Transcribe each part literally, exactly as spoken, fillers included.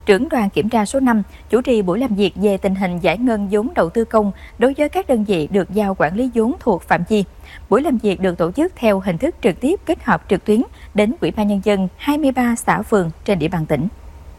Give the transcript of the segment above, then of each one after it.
Trưởng đoàn kiểm tra số năm chủ trì buổi làm việc về tình hình giải ngân vốn đầu tư công đối với các đơn vị được giao quản lý vốn thuộc phạm vi. Buổi làm việc được tổ chức theo hình thức trực tiếp kết hợp trực tuyến đến Ủy ban Nhân dân hai mươi ba xã phường trên địa bàn tỉnh.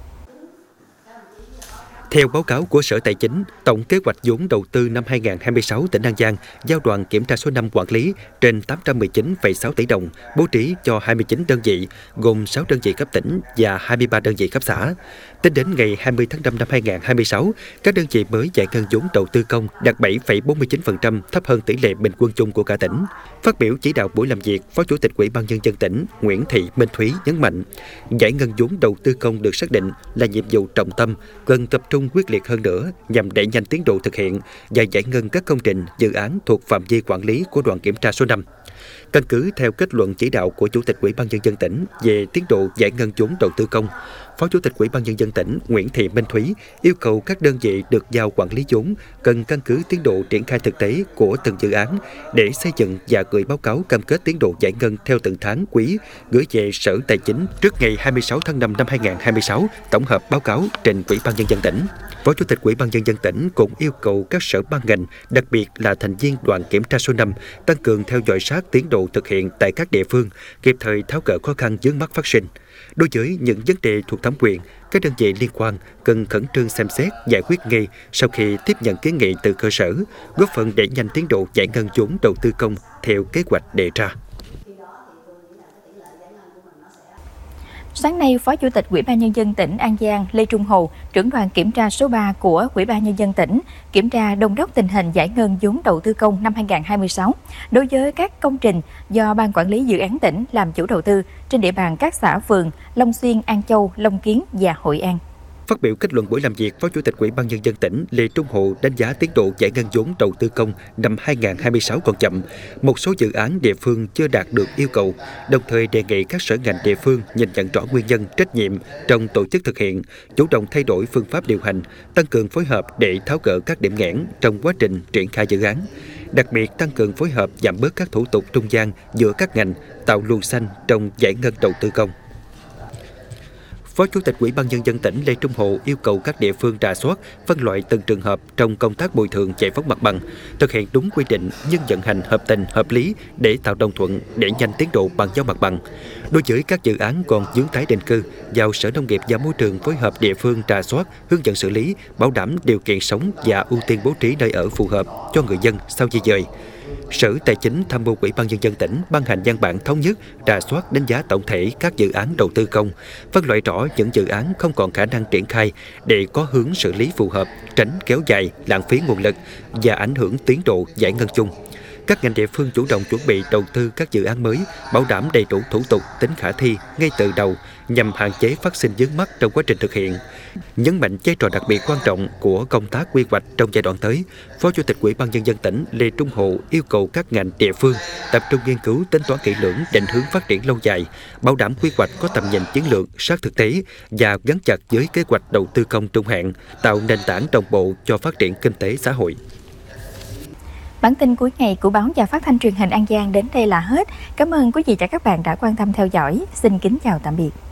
Theo báo cáo của Sở Tài chính, tổng kế hoạch vốn đầu tư năm hai nghìn không trăm hai mươi sáu tỉnh An Giang giao đoàn kiểm tra số năm quản lý trên tám trăm mười chín phẩy sáu tỷ đồng, bố trí cho hai mươi chín đơn vị, gồm sáu đơn vị cấp tỉnh và hai mươi ba đơn vị cấp xã. Tính đến ngày hai mươi tháng năm năm hai nghìn không trăm hai mươi sáu, các đơn vị mới giải ngân vốn đầu tư công đạt bảy phẩy bốn mươi chín phần trăm, thấp hơn tỷ lệ bình quân chung của cả tỉnh. Phát biểu chỉ đạo buổi làm việc, Phó Chủ tịch Ủy ban Nhân dân tỉnh Nguyễn Thị Minh Thúy nhấn mạnh, giải ngân vốn đầu tư công được xác định là nhiệm vụ trọng tâm, cần tập trung quyết liệt hơn nữa nhằm đẩy nhanh tiến độ thực hiện và giải ngân các công trình, dự án thuộc phạm vi quản lý của đoàn kiểm tra số năm. Căn cứ theo kết luận chỉ đạo của Chủ tịch Ủy ban Nhân dân tỉnh về tiến độ giải ngân vốn đầu tư công, Phó Chủ tịch Ủy ban Nhân dân tỉnh Nguyễn Thị Minh Thúy yêu cầu các đơn vị được giao quản lý vốn cần căn cứ tiến độ triển khai thực tế của từng dự án để xây dựng và gửi báo cáo cam kết tiến độ giải ngân theo từng tháng quý, gửi về Sở Tài chính trước ngày hai mươi sáu tháng năm năm hai nghìn không trăm hai mươi sáu, tổng hợp báo cáo trình Ủy ban Nhân dân tỉnh. Phó Chủ tịch Ủy ban Nhân dân tỉnh cũng yêu cầu các sở ban ngành, đặc biệt là thành viên đoàn kiểm tra số năm, tăng cường theo dõi sát tiến độ thực hiện tại các địa phương, kịp thời tháo gỡ khó khăn vướng mắc phát sinh. Đối với những vấn đề thuộc thẩm quyền, các đơn vị liên quan cần khẩn trương xem xét, giải quyết ngay sau khi tiếp nhận kiến nghị từ cơ sở, góp phần đẩy nhanh tiến độ giải ngân vốn đầu tư công theo kế hoạch đề ra. Sáng nay, Phó Chủ tịch Ủy ban Nhân dân tỉnh An Giang Lê Trung Hầu, trưởng đoàn kiểm tra số ba của Ủy ban Nhân dân tỉnh, kiểm tra đôn đốc tình hình giải ngân vốn đầu tư công năm hai nghìn không trăm hai mươi sáu đối với các công trình do Ban Quản lý Dự án tỉnh làm chủ đầu tư trên địa bàn các xã phường Long Xuyên, An Châu, Long Kiến và Hội An. Phát biểu kết luận buổi làm việc, Phó Chủ tịch Ủy ban Nhân dân tỉnh Lê Trung Hầu đánh giá tiến độ giải ngân vốn đầu tư công năm hai nghìn không trăm hai mươi sáu còn chậm, một số dự án địa phương chưa đạt được yêu cầu, đồng thời đề nghị các sở ngành địa phương nhìn nhận rõ nguyên nhân, trách nhiệm trong tổ chức thực hiện, chủ động thay đổi phương pháp điều hành, tăng cường phối hợp để tháo gỡ các điểm nghẽn trong quá trình triển khai dự án. Đặc biệt tăng cường phối hợp giảm bớt các thủ tục trung gian giữa các ngành, tạo luồng xanh trong giải ngân đầu tư công. Phó Chủ tịch Ủy ban Nhân dân tỉnh Lê Trung Hầu yêu cầu các địa phương rà soát, phân loại từng trường hợp trong công tác bồi thường giải phóng mặt bằng, thực hiện đúng quy định nhưng vận hành hợp tình, hợp lý để tạo đồng thuận, để nhanh tiến độ bàn giao mặt bằng. Đối với các dự án còn vướng tái định cư, giao Sở Nông nghiệp và Môi trường phối hợp địa phương rà soát, hướng dẫn xử lý, bảo đảm điều kiện sống và ưu tiên bố trí nơi ở phù hợp cho người dân sau di dời. Sở Tài chính tham mưu Ủy ban Nhân dân tỉnh ban hành văn bản thống nhất, rà soát đánh giá tổng thể các dự án đầu tư công, phân loại rõ những dự án không còn khả năng triển khai để có hướng xử lý phù hợp, tránh kéo dài, lãng phí nguồn lực và ảnh hưởng tiến độ giải ngân chung. Các ngành địa phương chủ động chuẩn bị đầu tư các dự án mới, bảo đảm đầy đủ thủ tục, tính khả thi ngay từ đầu nhằm hạn chế phát sinh vướng mắc trong quá trình thực hiện. Nhấn mạnh vai trò đặc biệt quan trọng của công tác quy hoạch trong giai đoạn tới, Phó Chủ tịch Ủy ban Nhân dân tỉnh Lê Trung Hầu yêu cầu các ngành địa phương tập trung nghiên cứu, tính toán kỹ lưỡng định hướng phát triển lâu dài, bảo đảm quy hoạch có tầm nhìn chiến lược, sát thực tế và gắn chặt với kế hoạch đầu tư công trung hạn, tạo nền tảng đồng bộ cho phát triển kinh tế xã hội. Bản tin cuối ngày của báo và phát thanh truyền hình An Giang đến đây là hết. Cảm ơn quý vị và các bạn đã quan tâm theo dõi. Xin kính chào tạm biệt.